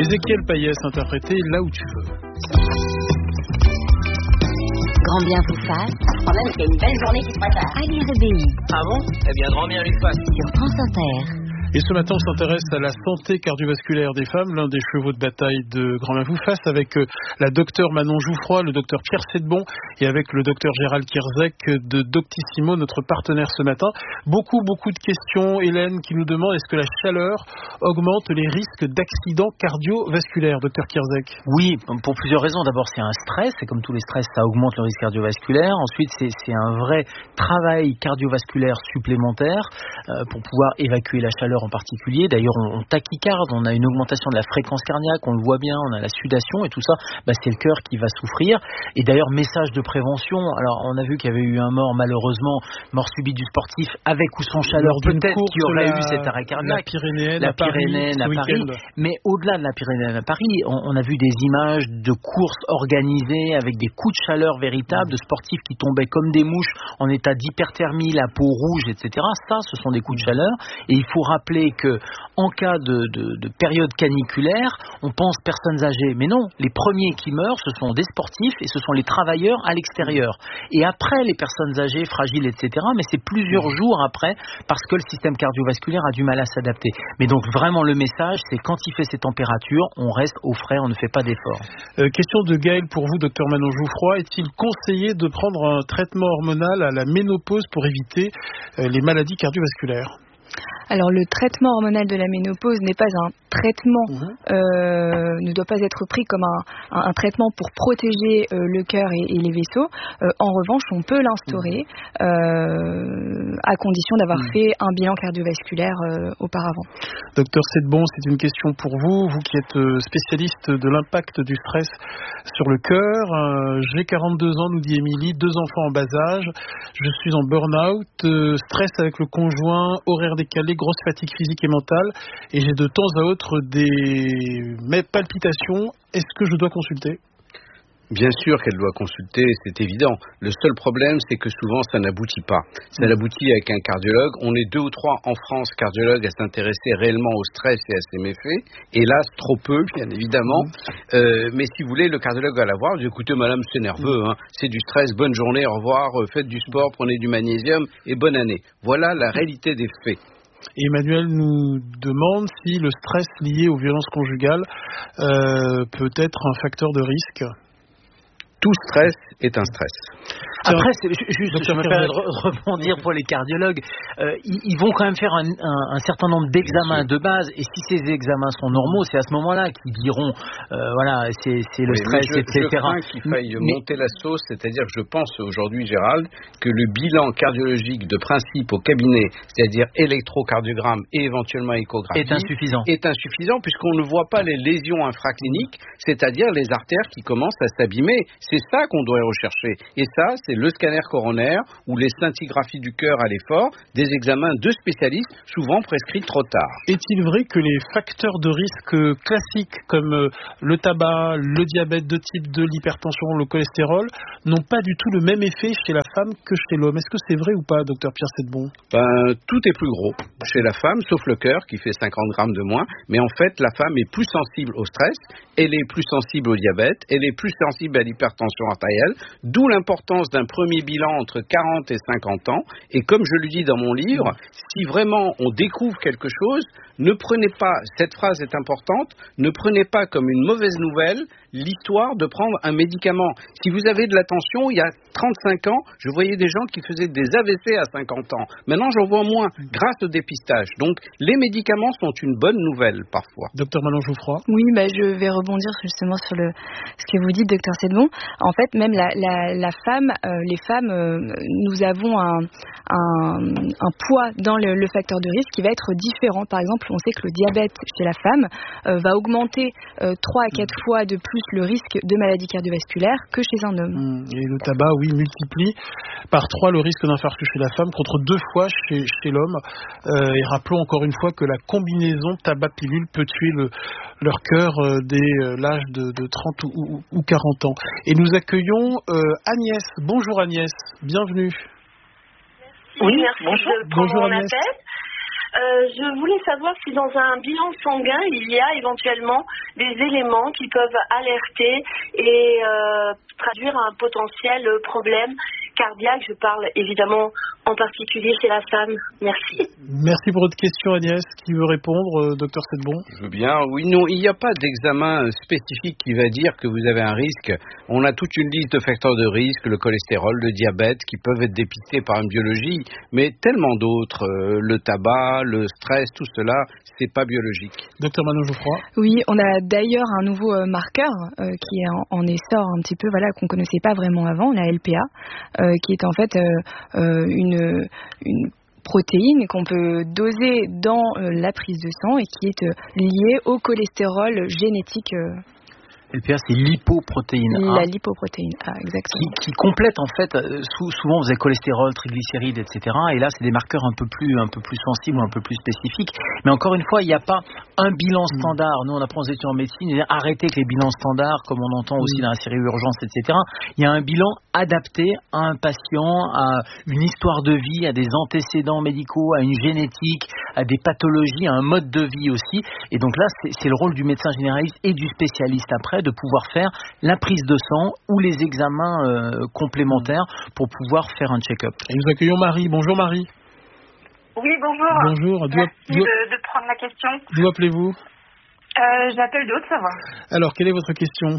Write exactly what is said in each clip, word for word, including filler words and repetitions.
Ézéchiel Payès interprété Là où tu veux. Grand bien vous fasse. Quand même, c'est une belle journée qui se prépare. Ali Rebéi. Ah bon? Eh bien, grand bien lui fasse. Sur France Inter. Et ce matin, on s'intéresse à la santé cardiovasculaire des femmes, l'un des chevaux de bataille de Grand Bien vous fasse, avec la docteure Manon Jouffroy, le docteur Pierre Sedbon et avec le docteur Gérald Kierzek de Doctissimo, notre partenaire ce matin. Beaucoup, beaucoup de questions, Hélène, qui nous demande est-ce que la chaleur augmente les risques d'accidents cardiovasculaires, docteur Kierzek? Oui, pour plusieurs raisons. D'abord, c'est un stress, et comme tous les stress, ça augmente le risque cardiovasculaire. Ensuite, c'est, c'est un vrai travail cardiovasculaire supplémentaire euh, pour pouvoir évacuer la chaleur en particulier. D'ailleurs, on, on tachycarde, on a une augmentation de la fréquence cardiaque, on le voit bien, on a la sudation et tout ça, bah, c'est le cœur qui va souffrir. Et d'ailleurs, message de prévention, alors on a vu qu'il y avait eu un mort, malheureusement, mort subite du sportif avec ou sans chaleur, peut-être qu'il y aurait la, eu cet arrêt cardiaque. La Pyrénéenne, la à Paris, Pyrénéenne à Paris. Mais au-delà de la Pyrénéenne à Paris, on, on a vu des images de courses organisées avec des coups de chaleur véritables, de sportifs qui tombaient comme des mouches en état d'hyperthermie, la peau rouge, et cetera. Ça, ce sont des coups de chaleur. Et il faut rappeler que en cas de, de, de période caniculaire, on pense personnes âgées, mais non, les premiers qui meurent, ce sont des sportifs et ce sont les travailleurs à l'extérieur. Et après, les personnes âgées, fragiles, et cetera. Mais c'est plusieurs jours après, parce que le système cardiovasculaire a du mal à s'adapter. Mais donc vraiment le message, c'est quand il fait ces températures, on reste au frais, on ne fait pas d'efforts. Euh, question de Gaël pour vous, docteur Manon Jouffroy. Est-il conseillé de prendre un traitement hormonal à la ménopause pour éviter euh, les maladies cardiovasculaires? Alors le traitement hormonal de la ménopause n'est pas un traitement, mmh. euh, ne doit pas être pris comme un, un, un traitement pour protéger euh, le cœur et, et les vaisseaux. Euh, en revanche, on peut l'instaurer mmh. euh, à condition d'avoir mmh. fait un bilan cardiovasculaire euh, auparavant. Docteur Sedbon, c'est une question pour vous, vous qui êtes spécialiste de l'impact du stress sur le cœur. Euh, j'ai quarante-deux ans, nous dit Émilie, deux enfants en bas âge, je suis en burn-out, euh, stress avec le conjoint, horaire décalé, grosse fatigue physique et mentale, et j'ai de temps à autre des palpitations. Est-ce que je dois consulter ? Bien sûr qu'elle doit consulter, c'est évident. Le seul problème, c'est que souvent, ça n'aboutit pas. Ça n'aboutit avec un cardiologue. On est deux ou trois en France, cardiologues, à s'intéresser réellement au stress et à ses méfaits. Hélas, trop peu, bien évidemment. Euh, mais si vous voulez, le cardiologue va la voir. Dit, écoutez, madame, c'est nerveux, hein. C'est du stress, bonne journée, au revoir, faites du sport, prenez du magnésium et bonne année. Voilà la réalité des faits. Emmanuel nous demande si le stress lié aux violences conjugales euh, peut être un facteur de risque. Tout stress est un stress. Après, c'est, juste, je me permets de rebondir pour les cardiologues. Euh, ils, ils vont quand même faire un, un, un certain nombre d'examens de base, et si ces examens sont normaux, c'est à ce moment-là qu'ils diront, euh, voilà, c'est, c'est le oui, stress, je, et cetera. Je crains qu'il faille mais, monter la sauce, c'est-à-dire que je pense aujourd'hui, Gérald, que le bilan cardiologique de principe au cabinet, c'est-à-dire électrocardiogramme et éventuellement échographie, est insuffisant. Est insuffisant puisqu'on ne voit pas les lésions infracliniques, c'est-à-dire les artères qui commencent à s'abîmer. C'est ça qu'on doit rechercher. Et ça, c'est le scanner coronaire ou les scintigraphies du cœur à l'effort, des examens de spécialistes, souvent prescrits trop tard. Est-il vrai que les facteurs de risque classiques comme le tabac, le diabète de type deux, l'hypertension, le cholestérol, n'ont pas du tout le même effet chez la femme que chez l'homme? Est-ce que c'est vrai ou pas, docteur Pierre Sedbon? Ben, tout est plus gros chez la femme, sauf le cœur qui fait cinquante grammes de moins. Mais en fait, la femme est plus sensible au stress, elle est plus sensible au diabète, elle est plus sensible à l'hypertension artérielle, d'où l'importance d'un premier bilan entre quarante et cinquante ans. Et comme je le dis dans mon livre, si vraiment on découvre quelque chose, ne prenez pas, cette phrase est importante, ne prenez pas comme une mauvaise nouvelle l'histoire de prendre un médicament. Si vous avez de la tension, il y a trente-cinq ans, je voyais des gens qui faisaient des A V C à cinquante ans. Maintenant, j'en vois moins grâce au dépistage. Donc, les médicaments sont une bonne nouvelle parfois. Docteur Manon Jouffroy. Oui, bah, je vais rebondir justement sur le, ce que vous dites, docteur Sedbon. En fait, même la, la, la femme, euh, les femmes, euh, nous avons un, un, un poids dans le, le facteur de risque qui va être différent. Par exemple, on sait que le diabète chez la femme euh, va augmenter euh, trois à quatre fois de plus le risque de maladie cardiovasculaire que chez un homme. Et le tabac, oui, multiplie par trois le risque d'infarctus chez la femme contre deux fois chez, chez l'homme. Euh, et rappelons encore une fois que la combinaison tabac-pilule peut tuer le, leur cœur euh, dès euh, l'âge de, de trente ou, ou, ou quarante ans. Et nous accueillons euh, Agnès. Bonjour Agnès, bienvenue. Oui, merci. Bonjour, Bonjour mon Agnès. appel. Euh, je voulais savoir si dans un bilan sanguin, il y a éventuellement des éléments qui peuvent alerter et euh, traduire un potentiel problème cardiaque. Je parle évidemment en particulier chez la femme. Merci. Merci pour votre question, Agnès. Qui veut répondre, euh, docteur Sedbon? Je veux bien. Oui, non, il n'y a pas d'examen spécifique qui va dire que vous avez un risque. On a toute une liste de facteurs de risque, le cholestérol, le diabète, qui peuvent être dépistés par une biologie, mais tellement d'autres. Euh, le tabac, le stress, tout cela, c'est pas biologique. Docteur Manon Geoffroy? Oui, on a d'ailleurs un nouveau euh, marqueur euh, qui est en, en essor un petit peu, voilà, qu'on connaissait pas vraiment avant, la L P A, euh, qui est en fait euh, euh, une, une protéine qu'on peut doser dans euh, la prise de sang et qui est euh, liée au cholestérol génétique. Euh, L P A, c'est l'hypoprotéine A. La lipoprotéine A, exactement. Qui, qui complète, en fait, sou, souvent vous avez cholestérol, triglycérides, et cetera. Et là, c'est des marqueurs un peu plus, un peu plus sensibles, un peu plus spécifiques. Mais encore une fois, il n'y a pas un bilan standard. Nous, on apprend aux études en médecine, arrêtez avec les bilans standards, comme on entend aussi dans la série Urgence, et cetera. Il y a un bilan adapté à un patient, à une histoire de vie, à des antécédents médicaux, à une génétique, à des pathologies, à un mode de vie aussi. Et donc là, c'est, c'est le rôle du médecin généraliste et du spécialiste après de pouvoir faire la prise de sang ou les examens euh, complémentaires pour pouvoir faire un check-up. Et nous accueillons Marie. Bonjour Marie. Oui, bonjour. Bonjour. Merci d'où, d'où, de, de prendre ma question. D'où appelez-vous? euh, J'appelle de Haute-Savoie. Alors, quelle est votre question?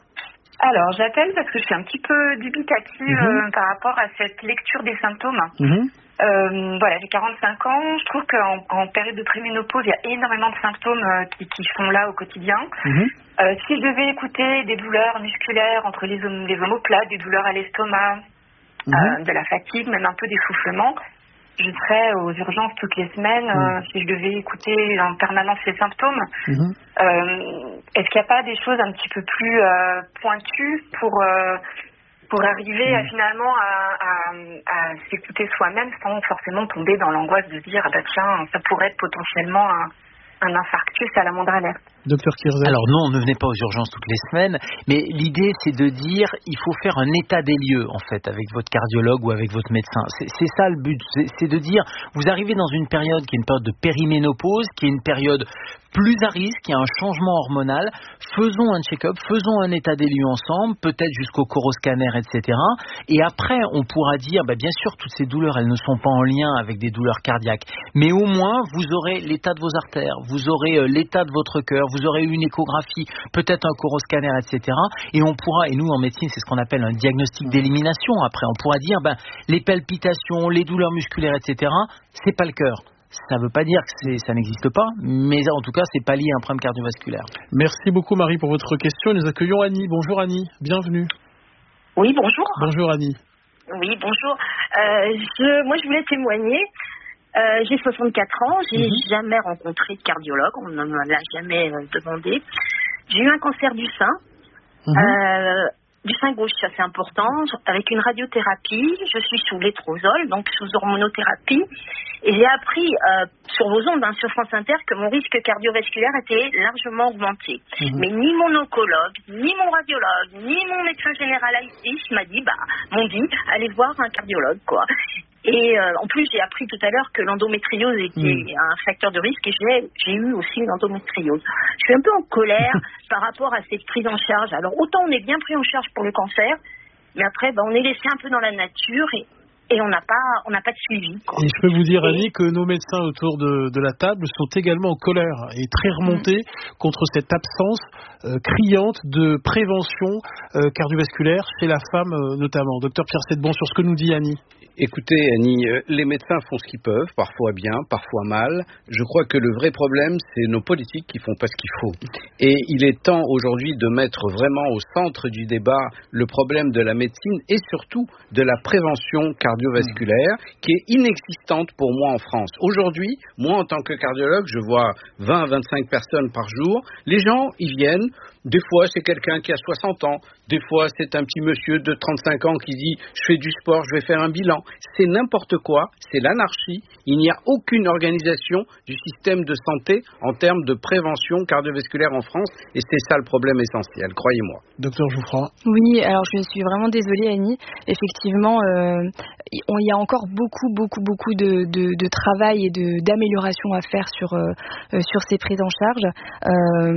Alors, j'appelle parce que je suis un petit peu dubitative mm-hmm. euh, par rapport à cette lecture des symptômes. Mm-hmm. Euh, voilà, j'ai quarante-cinq ans. Je trouve qu'en en période de préménopause, il y a énormément de symptômes euh, qui, qui sont là au quotidien. Mm-hmm. Euh, si je devais écouter des douleurs musculaires entre les, les omoplates, des douleurs à l'estomac, mm-hmm. euh, de la fatigue, même un peu d'essoufflement, je serais aux urgences toutes les semaines mm-hmm. euh, si je devais écouter en permanence ces symptômes. Mm-hmm. Euh, est-ce qu'il n'y a pas des choses un petit peu plus euh, pointues pour... Euh, pour arriver à, finalement à, à, à s'écouter soi-même sans forcément tomber dans l'angoisse de dire ah bah tiens, ça pourrait être potentiellement un, un infarctus à la moindre alerte. Docteur Kirzel. Alors non, ne venez pas aux urgences toutes les semaines, mais l'idée c'est de dire il faut faire un état des lieux en fait avec votre cardiologue ou avec votre médecin. C'est, c'est ça le but, c'est, c'est de dire vous arrivez dans une période qui est une période de périménopause, qui est une période plus à risque, il y a un changement hormonal, faisons un check-up, faisons un état des lieux ensemble, peut-être jusqu'au coroscanner, et cetera. Et après, on pourra dire, bah, bien sûr, toutes ces douleurs, elles ne sont pas en lien avec des douleurs cardiaques, mais au moins, vous aurez l'état de vos artères, vous aurez euh, l'état de votre cœur, vous aurez une échographie, peut-être un coroscanner, et cetera. Et on pourra, et nous en médecine, c'est ce qu'on appelle un diagnostic d'élimination. Après, on pourra dire, bah, les palpitations, les douleurs musculaires, et cetera, c'est pas le cœur. Ça ne veut pas dire que c'est, ça n'existe pas, mais en tout cas, c'est pas lié à un problème cardiovasculaire. Merci beaucoup, Marie, pour votre question. Nous accueillons Annie. Bonjour, Annie. Bienvenue. Oui, bonjour. Bonjour, Annie. Oui, bonjour. Euh, je, moi, je voulais témoigner. Euh, j'ai soixante-quatre ans. J'ai mm-hmm. jamais rencontré de cardiologue. On ne me l'a jamais euh, demandé. J'ai eu un cancer du sein. Mm-hmm. Euh, du sein gauche, ça c'est important, avec une radiothérapie, je suis sous létrozole, donc sous hormonothérapie, et j'ai appris euh, sur vos ondes, hein, sur France Inter, que mon risque cardiovasculaire était largement augmenté. Mmh. Mais ni mon oncologue, ni mon radiologue, ni mon médecin généraliste m'a dit, bah, m'ont dit, allez voir un cardiologue, quoi. Et euh, en plus, j'ai appris tout à l'heure que l'endométriose était mmh. un facteur de risque et j'ai, j'ai eu aussi une endométriose. Je suis un peu en colère par rapport à cette prise en charge. Alors, autant on est bien pris en charge pour le cancer, mais après, bah, on est laissé un peu dans la nature et, et on n'a pas, on n'a pas de suivi, quoi. Et je peux vous dire, et... Annie, que nos médecins autour de, de la table sont également en colère et très remontés mmh. contre cette absence euh, criante de prévention euh, cardiovasculaire chez la femme euh, notamment. Docteur Pierre Sedbon, sur ce que nous dit Annie. Écoutez, Annie, les médecins font ce qu'ils peuvent, parfois bien, parfois mal. Je crois que le vrai problème, c'est nos politiques qui font pas ce qu'il faut. Et il est temps aujourd'hui de mettre vraiment au centre du débat le problème de la médecine et surtout de la prévention cardiovasculaire qui est inexistante pour moi en France. Aujourd'hui, moi en tant que cardiologue, je vois vingt à vingt-cinq personnes par jour. Les gens, ils viennent. Des fois, c'est quelqu'un qui a soixante ans. Des fois, c'est un petit monsieur de trente-cinq ans qui dit « je fais du sport, je vais faire un bilan ». C'est n'importe quoi, c'est l'anarchie. Il n'y a aucune organisation du système de santé en termes de prévention cardiovasculaire en France. Et c'est ça le problème essentiel, croyez-moi. Docteur Geoffroy. Oui, alors je suis vraiment désolée, Annie. Effectivement, euh, il y a encore beaucoup, beaucoup, beaucoup de, de, de travail et de, d'amélioration à faire sur, euh, sur ces prises en charge. Euh,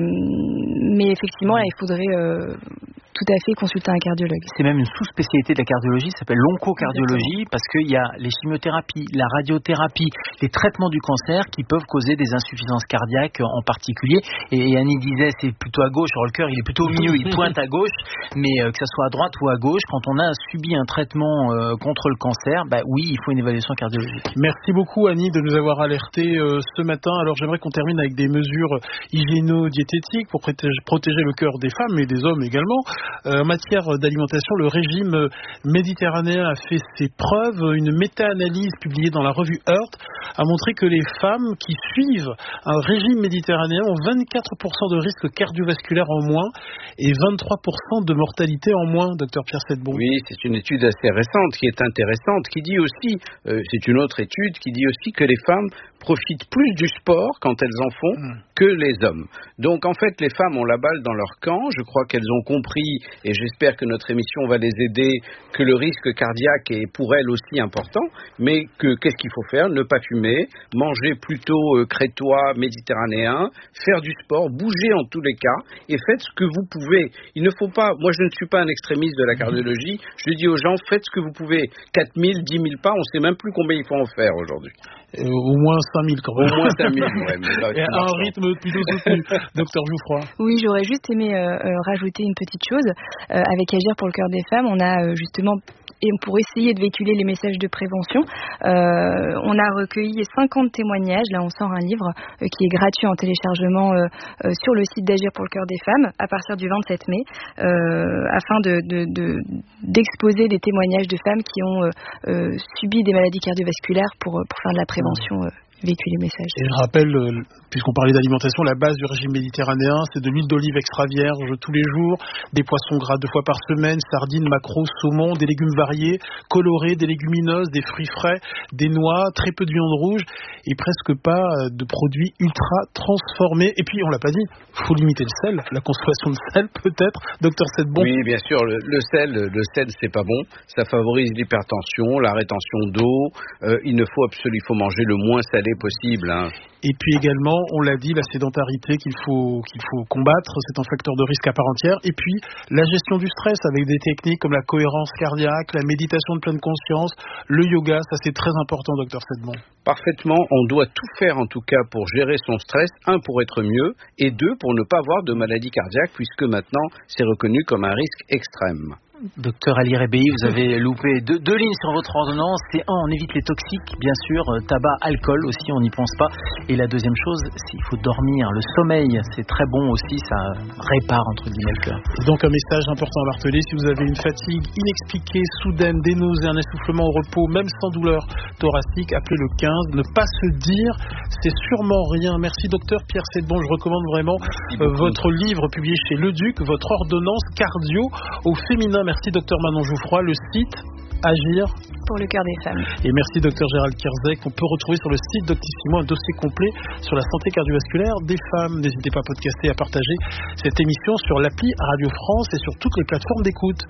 mais effectivement, là, il faudrait euh, tout à fait consulter un cardiologue. C'est même une sous-spécialité de la cardiologie, ça s'appelle l'oncocardiologie, parce qu'il y a les chimiothérapies, la radiothérapie, les traitements du cancer qui peuvent causer des insuffisances cardiaques en particulier. Et Annie disait, c'est plutôt à gauche, alors le cœur il est plutôt au milieu, il pointe à gauche, mais euh, que ça soit à droite ou à gauche, quand on a subi un traitement euh, contre le cancer, bah oui, il faut une évaluation cardiologique. Merci beaucoup Annie de nous avoir alertés euh, ce matin. Alors j'aimerais qu'on termine avec des mesures hygiéno-diététiques pour protéger, protéger le cœur des femmes et des hommes également. Euh, en matière d'alimentation, le régime méditerranéen a fait ses preuves. Une méta-analyse publiée dans la revue Heart a montré que les femmes qui suivent un régime méditerranéen ont vingt-quatre pour cent de risque cardiovasculaire en moins et vingt-trois pour cent de mortalité en moins, docteur Pierre Sedbon. Oui, c'est une étude assez récente qui est intéressante, qui dit aussi, euh, c'est une autre étude, qui dit aussi que les femmes profitent plus du sport quand elles en font mmh. que les hommes. Donc en fait, les femmes ont la balle dans leur camp. Je crois qu'elles ont compris, et j'espère que notre émission va les aider, que le risque cardiaque est pour elles aussi important, mais que qu'est-ce qu'il faut faire? Ne pas fumer, manger plutôt euh, crétois, méditerranéen, faire du sport, bouger en tous les cas, et faites ce que vous pouvez. Il ne faut pas, moi je ne suis pas un extrémiste de la cardiologie, je dis aux gens, faites ce que vous pouvez. quatre mille, dix mille pas, on ne sait même plus combien il faut en faire aujourd'hui. Euh, au moins cinq mille quand même. Au moins cinq mille, ouais, mais là, et à un rythme plutôt soutenu. Docteur Jouffroy. Oui, j'aurais juste aimé euh, euh, rajouter une petite chose. Euh, avec Agir pour le cœur des femmes, on a euh, justement, et pour essayer de véhiculer les messages de prévention, euh, on a recueilli cinquante témoignages. Là, on sort un livre euh, qui est gratuit en téléchargement euh, euh, sur le site d'Agir pour le cœur des femmes à partir du vingt-sept mai, euh, afin de, de, de, d'exposer des témoignages de femmes qui ont euh, euh, subi des maladies cardiovasculaires pour, pour faire de la prévention. Euh, véhiculer le message. Et je rappelle, euh, puisqu'on parlait d'alimentation, la base du régime méditerranéen, c'est de l'huile d'olive extra vierge tous les jours, des poissons gras deux fois par semaine, sardines, maquereaux, saumon, des légumes variés, colorés, des légumineuses, des fruits frais, des noix, très peu de viande rouge et presque pas de produits ultra transformés. Et puis, on l'a pas dit, faut limiter le sel, la consommation de sel peut-être, docteur Sedbon. Oui, bien sûr, le, le sel, le sel c'est pas bon, ça favorise l'hypertension, la rétention d'eau, euh, il ne faut absolument, il faut manger le moins salé possible. Hein. Et puis également, on l'a dit, la sédentarité qu'il faut, qu'il faut combattre, c'est un facteur de risque à part entière. Et puis, la gestion du stress avec des techniques comme la cohérence cardiaque, la méditation de pleine conscience, le yoga, ça c'est très important, docteur Sedbon. Parfaitement, on doit tout faire en tout cas pour gérer son stress, un pour être mieux, et deux pour ne pas avoir de maladie cardiaque, puisque maintenant c'est reconnu comme un risque extrême. Docteur Ali Rebéi, vous avez loupé deux, deux lignes sur votre ordonnance. C'est un, on évite les toxiques, bien sûr, tabac, alcool aussi, on n'y pense pas. Et la deuxième chose, c'est qu'il faut dormir. Le sommeil, c'est très bon aussi, ça répare entre guillemets le cœur. Donc un message important à marteler, si vous avez une fatigue inexpliquée, soudaine, des nausées, un essoufflement au repos, même sans douleur thoracique, appelez le quinze. Ne pas se dire, c'est sûrement rien. Merci docteur Pierre Sedbon, je recommande vraiment euh, votre livre publié chez Le Duc, votre ordonnance cardio au féminin. Merci docteur Manon Jouffroy, le site Agir pour le cœur des femmes. Et merci docteur Gérald Kierzek. On peut retrouver sur le site Doctissimo un dossier complet sur la santé cardiovasculaire des femmes. N'hésitez pas à podcaster, à partager cette émission sur l'appli Radio France et sur toutes les plateformes d'écoute.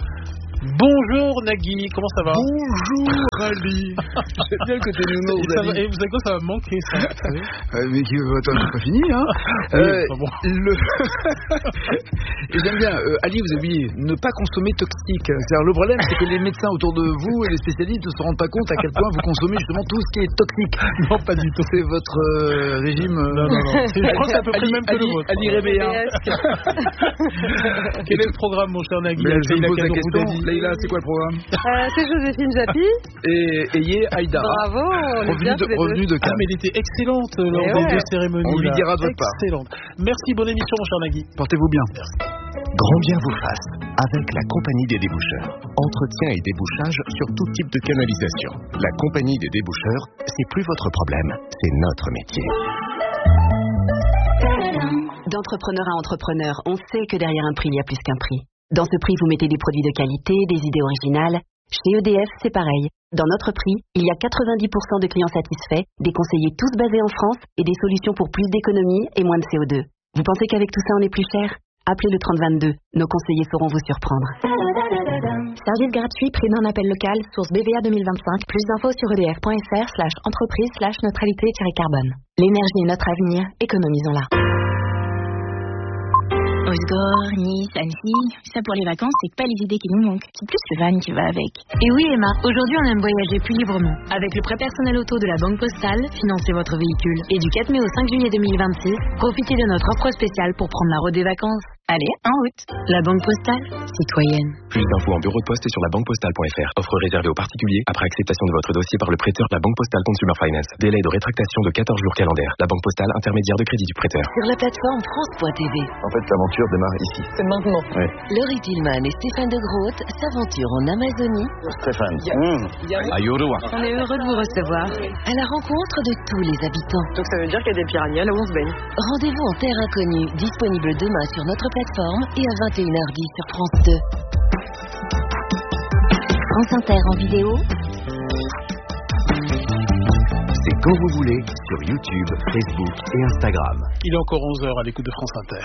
Bonjour Nagui, comment ça va? Bonjour Ali. J'aime bien le côté nounours. Et, va, et vous savez quoi, ça va me manquer ça. euh, mais qui, attends, c'est pas fini hein. Oui, euh, bon. le... Et j'aime bien, euh, Ali, vous avez oublié, ne pas consommer toxique. C'est-à-dire, le problème, c'est que les médecins autour de vous et les spécialistes ne se rendent pas compte à quel point vous consommez justement tout ce qui est toxique. Non, pas du tout. C'est votre euh, régime. Euh... Non, non, non. Je crois que c'est à peu près Ali, le même que Ali, le vôtre. Ali Rebéi. Quel est le programme, mon cher Nagui? Je me pose la question. Leïla, c'est quoi le programme? euh, C'est Joséphine Japy. Et Ayé Aïdara. Bravo, on est bien de, revenu de Ah, mais elle était excellente lors des ouais. deux cérémonies. On lui là. dira de votre part. Excellente. Merci, bonne émission, mon cher Nagui. Portez-vous bien. Merci. Grand bien vous fasse avec la Compagnie des déboucheurs. Entretien et débouchage sur tout type de canalisation. La Compagnie des déboucheurs, c'est plus votre problème, c'est notre métier. D'entrepreneur à entrepreneur, on sait que derrière un prix, il y a plus qu'un prix. Dans ce prix, vous mettez des produits de qualité, des idées originales. Chez E D F, c'est pareil. Dans notre prix, il y a quatre-vingt-dix pour cent de clients satisfaits, des conseillers tous basés en France et des solutions pour plus d'économies et moins de C O deux. Vous pensez qu'avec tout ça, on est plus cher ? Appelez le trente vingt-deux. Nos conseillers sauront vous surprendre. Service gratuit, prix d'un appel local, source B V A deux mille vingt-cinq. Plus d'infos sur edf.fr slash entreprise slash neutralité-carbone. L'énergie est notre avenir, économisons-la. Osgore, Nice, Annecy, ça pour les vacances, c'est pas les idées qui nous manquent, c'est plus le van qui va avec. Et oui Emma, aujourd'hui on aime voyager plus librement. Avec le prêt personnel auto de la Banque Postale, financez votre véhicule. Et du quatre mai au cinq juillet deux mille vingt-six, profitez de notre offre spéciale pour prendre la route des vacances. Allez, en route. La Banque Postale, citoyenne. Plus d'infos en bureau de poste et sur la banque postale point f r. Offre réservée aux particuliers après acceptation de votre dossier par le prêteur La Banque Postale Consumer Finance. Délai de rétractation de quatorze jours calendaires. La Banque Postale, intermédiaire de crédit du prêteur. Sur la plateforme France point T V. En fait, l'aventure démarre ici. C'est maintenant. Oui. Laurie Tillman et Stéphane de Groot s'aventurent en Amazonie. Stéphane. Mmh. Ayurua. On est heureux de vous recevoir. À la rencontre de tous les habitants. Donc ça veut dire qu'il y a des piranhas là où on se baigne. Rendez-vous en terre inconnue, disponible demain sur notre plateforme et à vingt et une heures dix sur France deux. France Inter en vidéo. C'est quand vous voulez sur YouTube, Facebook et Instagram. Il est encore onze heures à l'écoute de France Inter.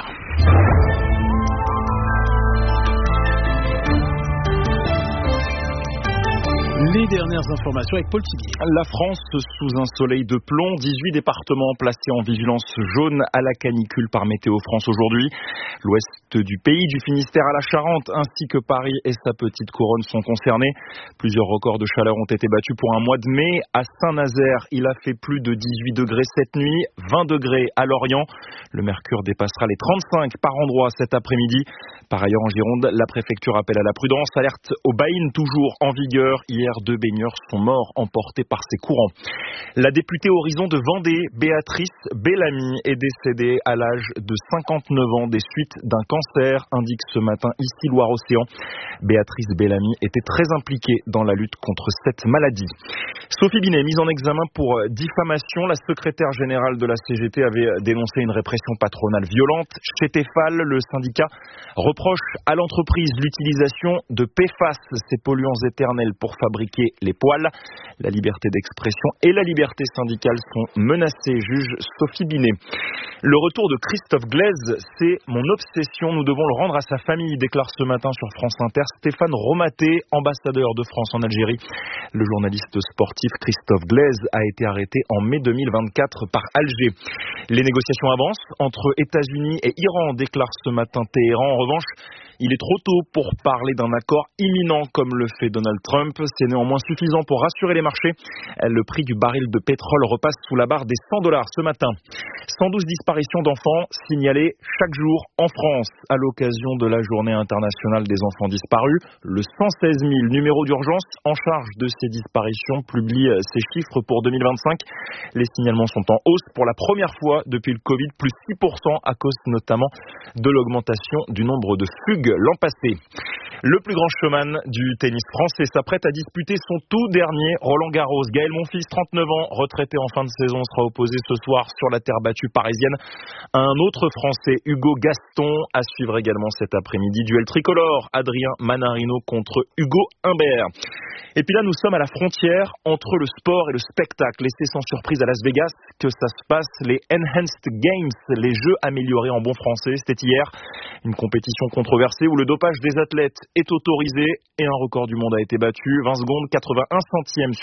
Les dernières informations avec Paul Tibier. La France sous un soleil de plomb, dix-huit départements placés en vigilance jaune à la canicule par Météo France aujourd'hui. L'ouest du pays, du Finistère à la Charente, ainsi que Paris et sa petite couronne sont concernés. Plusieurs records de chaleur ont été battus pour un mois de mai. À Saint-Nazaire, il a fait plus de dix-huit degrés cette nuit, vingt degrés à Lorient. Le mercure dépassera les trente-cinq par endroit cet après-midi. Par ailleurs, en Gironde, la préfecture appelle à la prudence. Alerte au baïne toujours en vigueur. Hier, deux baigneurs sont morts emportés par ces courants. La députée Horizon de Vendée, Béatrice Bellamy, est décédée à l'âge de cinquante-neuf ans des suites d'un cancer, indique ce matin ici Loire-Océan. Béatrice Bellamy était très impliquée dans la lutte contre cette maladie. Sophie Binet, mise en examen pour diffamation. La secrétaire générale de la C G T avait dénoncé une répression patronale violente. Chez Tefal, le syndicat reproche à l'entreprise l'utilisation de P F A S, ces polluants éternels pour fabriquer les poêles. La liberté d'expression et la liberté syndicale sont menacées, juge Sophie Binet. Le retour de Christophe Glaise, c'est mon obsession. Nous devons le rendre à sa famille, déclare ce matin sur France Inter Stéphane Romaté, ambassadeur de France en Algérie. Le journaliste sportif Christophe Glaise a été arrêté en mai deux mille vingt-quatre par Alger. Les négociations avancent entre États-Unis et Iran, déclare ce matin Téhéran. En revanche, il est trop tôt pour parler d'un accord imminent comme le fait Donald Trump. C'est néanmoins suffisant pour rassurer les marchés. Le prix du baril de pétrole repasse sous la barre des cent dollars ce matin. cent douze disparitions d'enfants signalées chaque jour en France. À l'occasion de la journée internationale des enfants disparus, le cent seize mille numéro d'urgence en charge de ces disparitions publie ses chiffres pour deux mille vingt-cinq. Les signalements sont en hausse pour la première fois depuis le Covid, plus six pour cent à cause notamment de l'augmentation du nombre de fugues l'an passé. Le plus grand showman du tennis français s'apprête à disputer son tout dernier Roland Garros. Gaël Monfils, trente-neuf ans, retraité en fin de saison, sera opposé ce soir sur la terre battue parisienne à un autre Français, Hugo Gaston. À suivre également cet après-midi, duel tricolore, Adrien Manarino contre Hugo Humbert. Et puis là, nous sommes à la frontière entre le sport et le spectacle. Et c'est sans surprise à Las Vegas que ça se passe, les Enhanced Games, les Jeux améliorés en bon français. C'était hier, une compétition controversée où le dopage des athlètes est autorisé et un record du monde a été battu. vingt secondes, quatre-vingt-un centièmes